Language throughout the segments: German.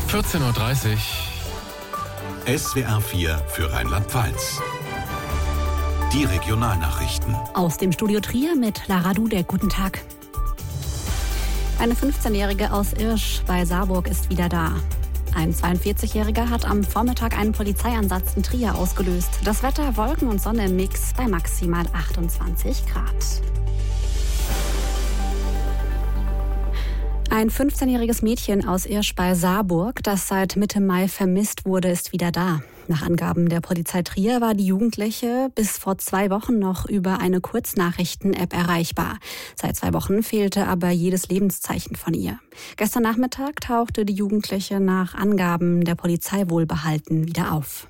14:30 Uhr. SWR 4 für Rheinland-Pfalz. Die Regionalnachrichten. Aus dem Studio Trier mit Lara Dudek. Guten Tag. Eine 15-Jährige aus Irsch bei Saarburg ist wieder da. Ein 42-Jähriger hat am Vormittag einen Polizeieinsatz in Trier ausgelöst. Das Wetter, Wolken und Sonne im Mix bei maximal 28 Grad. Ein 15-jähriges Mädchen aus Irsch bei Saarburg, das seit Mitte Mai vermisst wurde, ist wieder da. Nach Angaben der Polizei Trier war die Jugendliche bis vor 2 Wochen noch über eine Kurznachrichten-App erreichbar. Seit 2 Wochen fehlte aber jedes Lebenszeichen von ihr. Gestern Nachmittag tauchte die Jugendliche nach Angaben der Polizei wohlbehalten wieder auf.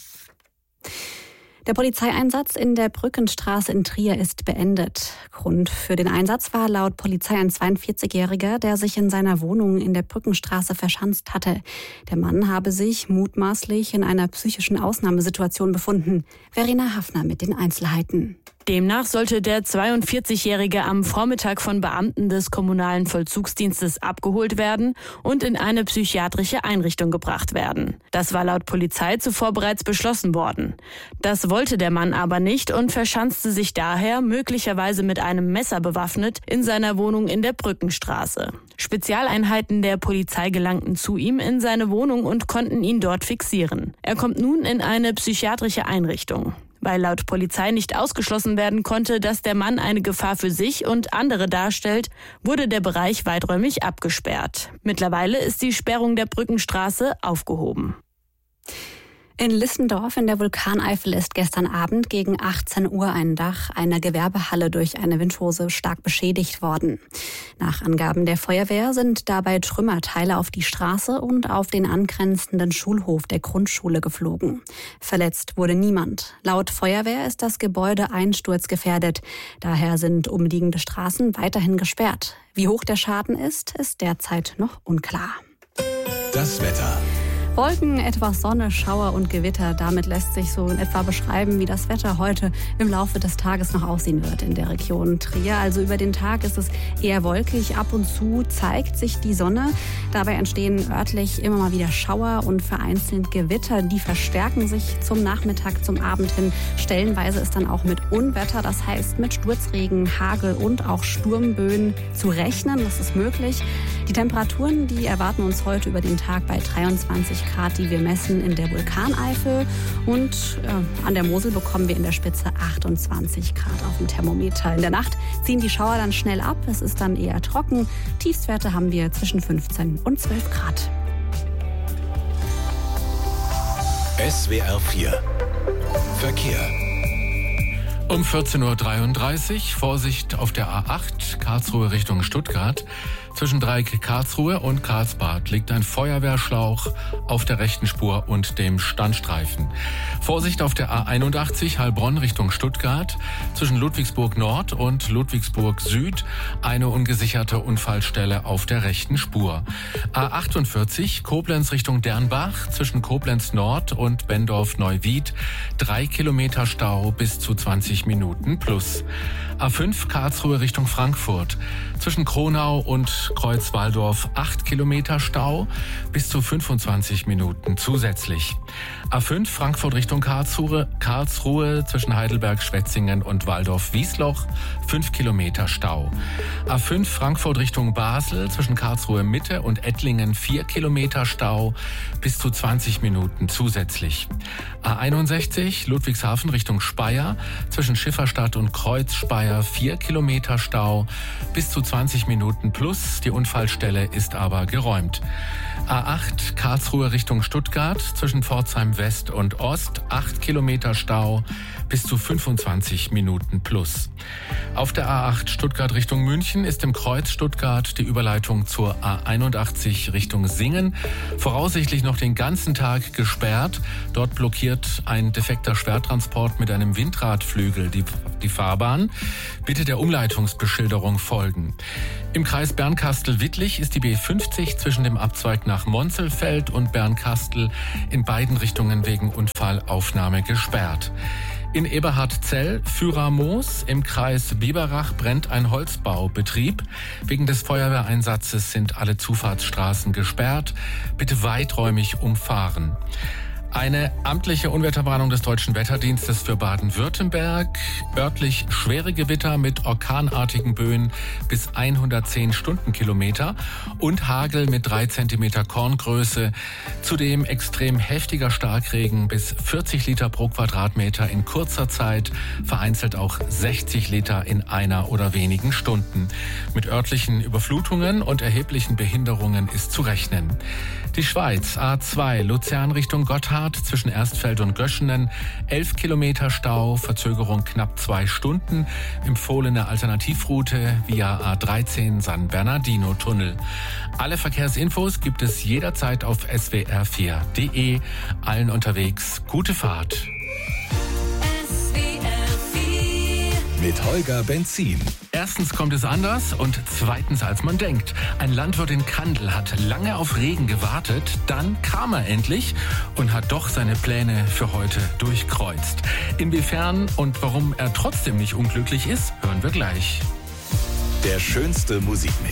Der Polizeieinsatz in der Brückenstraße in Trier ist beendet. Grund für den Einsatz war laut Polizei ein 42-Jähriger, der sich in seiner Wohnung in der Brückenstraße verschanzt hatte. Der Mann habe sich mutmaßlich in einer psychischen Ausnahmesituation befunden. Verena Hafner mit den Einzelheiten. Demnach sollte der 42-Jährige am Vormittag von Beamten des kommunalen Vollzugsdienstes abgeholt werden und in eine psychiatrische Einrichtung gebracht werden. Das war laut Polizei zuvor bereits beschlossen worden. Das wollte der Mann aber nicht und verschanzte sich daher, möglicherweise mit einem Messer bewaffnet, in seiner Wohnung in der Brückenstraße. Spezialeinheiten der Polizei gelangten zu ihm in seine Wohnung und konnten ihn dort fixieren. Er kommt nun in eine psychiatrische Einrichtung. Weil laut Polizei nicht ausgeschlossen werden konnte, dass der Mann eine Gefahr für sich und andere darstellt, wurde der Bereich weiträumig abgesperrt. Mittlerweile ist die Sperrung der Brückenstraße aufgehoben. In Lissendorf in der Vulkaneifel ist gestern Abend gegen 18 Uhr ein Dach einer Gewerbehalle durch eine Windhose stark beschädigt worden. Nach Angaben der Feuerwehr sind dabei Trümmerteile auf die Straße und auf den angrenzenden Schulhof der Grundschule geflogen. Verletzt wurde niemand. Laut Feuerwehr ist das Gebäude einsturzgefährdet. Daher sind umliegende Straßen weiterhin gesperrt. Wie hoch der Schaden ist derzeit noch unklar. Das Wetter. Wolken, etwas Sonne, Schauer und Gewitter. Damit lässt sich so in etwa beschreiben, wie das Wetter heute im Laufe des Tages noch aussehen wird in der Region Trier. Also über den Tag ist es eher wolkig. Ab und zu zeigt sich die Sonne. Dabei entstehen örtlich immer mal wieder Schauer und vereinzelt Gewitter. Die verstärken sich zum Nachmittag, zum Abend hin. Stellenweise ist dann auch mit Unwetter, das heißt mit Sturzregen, Hagel und auch Sturmböen zu rechnen. Das ist möglich. Die Temperaturen, die erwarten uns heute über den Tag bei 23 Grad, die wir messen in der Vulkaneifel. Und an der Mosel bekommen wir in der Spitze 28 Grad auf dem Thermometer. In der Nacht ziehen die Schauer dann schnell ab. Es ist dann eher trocken. Tiefstwerte haben wir zwischen 15 und 12 Grad. SWR 4 Verkehr. Um 14:33 Uhr Vorsicht auf der A8 Karlsruhe Richtung Stuttgart. Zwischen Dreieck Karlsruhe und Karlsbad liegt ein Feuerwehrschlauch auf der rechten Spur und dem Standstreifen. Vorsicht auf der A81 Heilbronn Richtung Stuttgart. Zwischen Ludwigsburg Nord und Ludwigsburg Süd eine ungesicherte Unfallstelle auf der rechten Spur. A48 Koblenz Richtung Dernbach. Zwischen Koblenz Nord und Bendorf-Neuwied 3 Kilometer Stau bis zu 20 Minuten plus. A5 Karlsruhe Richtung Frankfurt. Zwischen Kronau und Kreuzwaldorf 8 Kilometer Stau bis zu 25 Minuten zusätzlich. A5 Frankfurt Richtung Karlsruhe zwischen Heidelberg, Schwetzingen und Waldorf-Wiesloch 5 Kilometer Stau. A5 Frankfurt Richtung Basel zwischen Karlsruhe Mitte und Ettlingen 4 Kilometer Stau bis zu 20 Minuten zusätzlich. A61 Ludwigshafen Richtung Speyer zwischen Schifferstadt und Kreuz-Speyer 4 Kilometer Stau bis zu 20 Minuten plus. Die Unfallstelle ist aber geräumt. A8 Karlsruhe Richtung Stuttgart zwischen Pforzheim West und Ost 8 Kilometer Stau bis zu 25 Minuten plus. Auf der A8 Stuttgart Richtung München ist im Kreuz Stuttgart die Überleitung zur A81 Richtung Singen voraussichtlich noch den ganzen Tag gesperrt. Dort blockiert ein defekter Schwertransport mit einem Windradflügel die Fahrbahn. Bitte der Umleitungsbeschilderung folgen. Im Kreis Bernkastel-Wittlich ist die B50 zwischen dem Abzweig nach Monzelfeld und Bernkastel in beiden Richtungen wegen Unfallaufnahme gesperrt. In Eberhardzell, Führermoos im Kreis Biberach brennt ein Holzbaubetrieb. Wegen des Feuerwehreinsatzes sind alle Zufahrtsstraßen gesperrt. Bitte weiträumig umfahren. Eine amtliche Unwetterwarnung des Deutschen Wetterdienstes für Baden-Württemberg. Örtlich schwere Gewitter mit orkanartigen Böen bis 110 Stundenkilometer und Hagel mit 3 Zentimeter Korngröße. Zudem extrem heftiger Starkregen bis 40 Liter pro Quadratmeter in kurzer Zeit, vereinzelt auch 60 Liter in einer oder wenigen Stunden. Mit örtlichen Überflutungen und erheblichen Behinderungen ist zu rechnen. Die Schweiz, A2, Luzern Richtung Gotthard, zwischen Erstfeld und Göschenen, 11 Kilometer Stau, Verzögerung knapp 2 Stunden, empfohlene Alternativroute via A13 San Bernardino Tunnel. Alle Verkehrsinfos gibt es jederzeit auf swr4.de. Allen unterwegs gute Fahrt. Mit Holger Benzin. Erstens kommt es anders und zweitens als man denkt. Ein Landwirt in Kandel hat lange auf Regen gewartet, dann kam er endlich und hat doch seine Pläne für heute durchkreuzt. Inwiefern und warum er trotzdem nicht unglücklich ist, hören wir gleich. Der schönste Musikmix.